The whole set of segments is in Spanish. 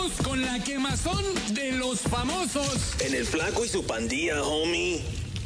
Vamos con la quemazón de los famosos. En el Flaco y su pandilla, homie.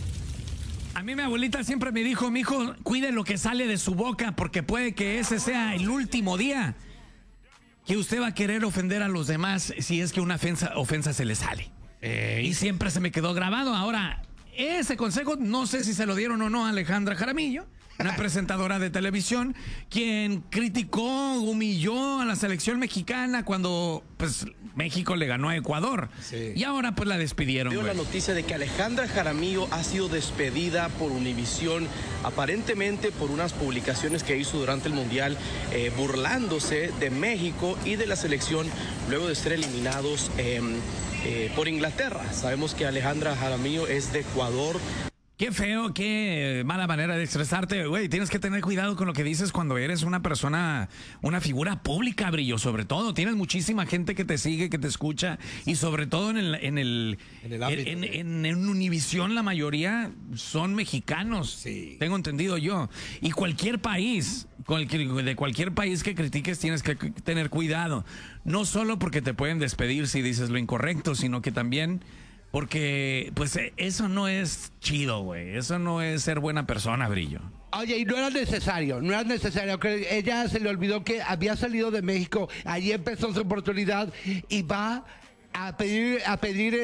A mí mi abuelita siempre me dijo, mijo, cuide lo que sale de su boca porque puede que ese sea el último día que usted va a querer ofender a los demás si es que una ofensa se le sale. Y siempre se me quedó grabado. Ahora, ese consejo no sé si se lo dieron o no a Alejandra Jaramillo, una presentadora de televisión, quien criticó, humilló a la selección mexicana cuando pues México le ganó a Ecuador. Sí. Y ahora pues la despidieron. Dio la noticia de que Alejandra Jaramillo ha sido despedida por Univisión, aparentemente por unas publicaciones que hizo durante el Mundial, burlándose de México y de la selección luego de ser eliminados por Inglaterra. Sabemos que Alejandra Jaramillo es de Ecuador. Qué feo, qué mala manera de expresarte, güey. Tienes que tener cuidado con lo que dices cuando eres una persona, una figura pública, Brillo, sobre todo. Tienes muchísima gente que te sigue, que te escucha, y sobre todo en Univisión la mayoría son mexicanos. Sí. Tengo entendido yo. Y cualquier país, de cualquier país que critiques tienes que tener cuidado. No solo porque te pueden despedir si dices lo incorrecto, sino que también porque, pues, eso no es chido, güey. Eso no es ser buena persona, Brillo. Oye, y no era necesario. Que ella se le olvidó que había salido de México. Allí empezó su oportunidad y va a pedir a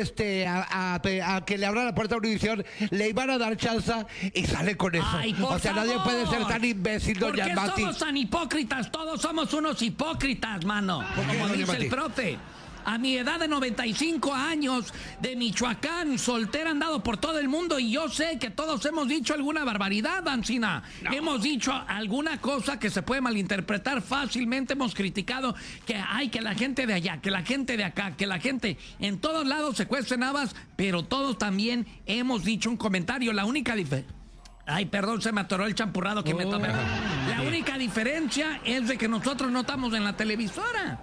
que le abra la puerta a Univisión. Le iban a dar chance y sale con eso. Ay, o sea, favor. nadie puede ser tan imbécil, doña Mati. ¿Por qué somos tan hipócritas? Todos somos unos hipócritas, mano. Como dice el profe. A mi edad de 95 años, de Michoacán, soltera, andado por todo el mundo, y yo sé que todos hemos dicho alguna barbaridad, Ancina. No. Hemos dicho alguna cosa que se puede malinterpretar fácilmente. Hemos criticado que la gente de allá, que la gente de acá, que la gente en todos lados se cuecen habas, pero todos también hemos dicho un comentario. La única diferencia... Ay, perdón, se me atoró el champurrado que me tomé. La única diferencia es de que nosotros no estamos en la televisora.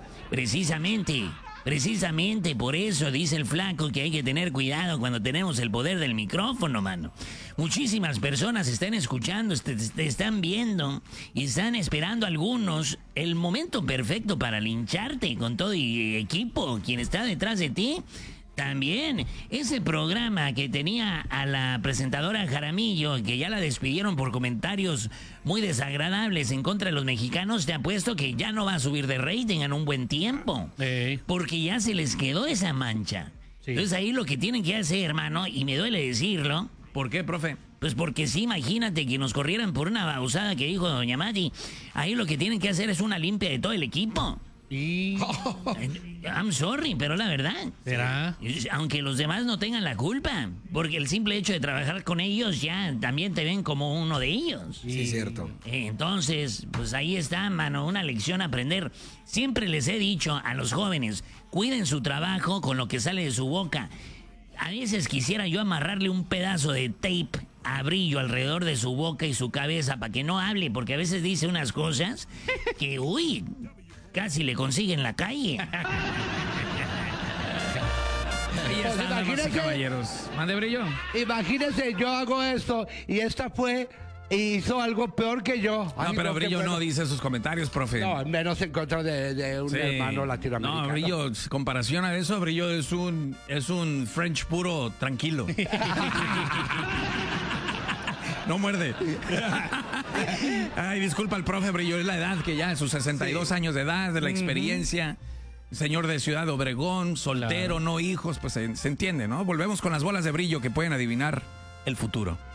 Precisamente por eso dice el Flaco que hay que tener cuidado cuando tenemos el poder del micrófono, mano. Muchísimas personas están escuchando, te están viendo y están esperando algunos el momento perfecto para lincharte con todo y equipo, quien está detrás de ti. También ese programa que tenía a la presentadora Jaramillo, que ya la despidieron por comentarios muy desagradables en contra de los mexicanos, te apuesto que ya no va a subir de rating en un buen tiempo. Porque ya se les quedó esa mancha. Sí. Entonces ahí lo que tienen que hacer, hermano, y me duele decirlo. ¿Por qué, profe? Pues porque sí, imagínate que nos corrieran por una babosada que dijo doña Mati. Ahí lo que tienen que hacer es una limpia de todo el equipo. I'm sorry, pero la verdad. ¿Será? Aunque los demás no tengan la culpa, porque el simple hecho de trabajar con ellos ya también te ven como uno de ellos. Sí, es cierto. Entonces, pues ahí está, mano, una lección a aprender. Siempre les he dicho a los jóvenes, cuiden su trabajo con lo que sale de su boca. A veces quisiera yo amarrarle un pedazo de tape a Brillo alrededor de su boca y su cabeza para que no hable, porque a veces dice unas cosas que, uy, casi le consiguen la calle. Imagínense, caballeros. Mande, Brillo. Imagínense, yo hago esto y esta fue y hizo algo peor que yo. No, pero Brillo no dice sus comentarios, profe. No, menos en contra de un hermano latinoamericano. No, Brillo, comparación a eso, Brillo es un French puro tranquilo. No muerde. Ay, disculpa al profe Brillo, es la edad que ya, sus 62 años de edad, de la experiencia. Señor de Ciudad Obregón, soltero, no hijos, pues se entiende, ¿no? Volvemos con las bolas de Brillo que pueden adivinar el futuro.